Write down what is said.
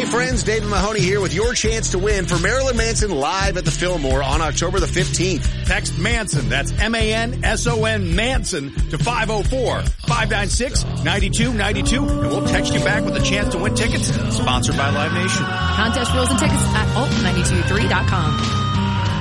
friends, David Mahoney here with your chance to win for Marilyn Manson live at the Fillmore on October the 15th. Text Manson, that's M-A-N-S-O-N, Manson, to 504-596-9292, and we'll text you back with a chance to win tickets, sponsored by Live Nation. Contest rules and tickets at alt923.com.